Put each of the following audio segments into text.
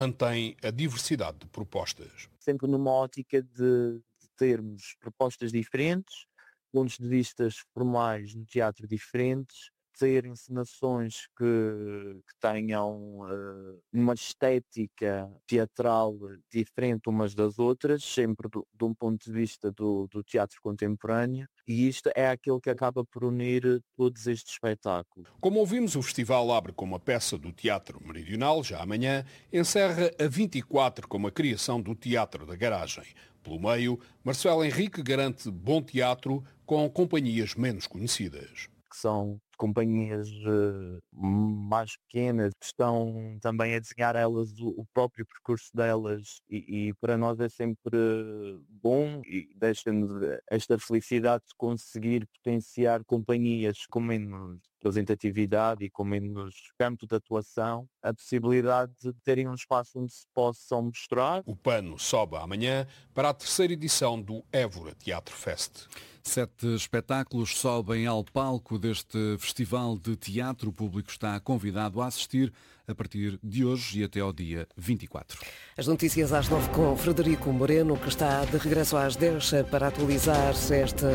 mantém a diversidade de propostas. Sempre numa ótica de termos propostas diferentes, pontos de vista formais no teatro diferentes, ter encenações que tenham uma estética teatral diferente umas das outras, sempre de um ponto de vista do teatro contemporâneo, e isto é aquilo que acaba por unir todos estes espetáculos. Como ouvimos, o festival abre com uma peça do Teatro Meridional, já amanhã, encerra a 24 com a criação do Teatro da Garagem. Pelo meio, Marcelo Henrique garante bom teatro com companhias menos conhecidas. Que são companhias mais pequenas, que estão também a desenhar elas o próprio percurso delas e para nós é sempre bom e deixa-nos esta felicidade de conseguir potenciar companhias com menos representatividade e com menos campo de atuação, a possibilidade de terem um espaço onde se possam mostrar. O pano sobe amanhã para a terceira edição do Évora Teatro Fest. 7 espetáculos sobem ao palco deste festival de teatro. O público está convidado a assistir a partir de hoje e até ao dia 24. As notícias às 9 com Frederico Moreno, que está de regresso às 10 para atualizar esta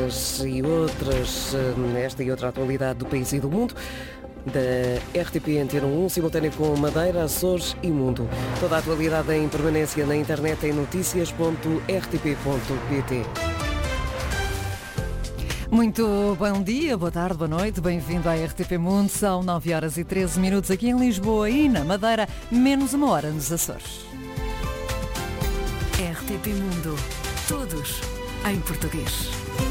e outra atualidade do país e do mundo. Da RTP Antena 1, simultâneo com Madeira, Açores e Mundo. Toda a atualidade em permanência na internet em noticias.rtp.pt. Muito bom dia, boa tarde, boa noite, bem-vindo à RTP Mundo. São 9h13 aqui em Lisboa e na Madeira, menos 1 hora nos Açores. RTP Mundo, todos em português.